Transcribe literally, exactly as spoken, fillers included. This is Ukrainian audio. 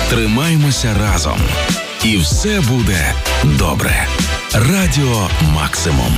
Тримаймося разом. І все буде добре. Радіо Максимум.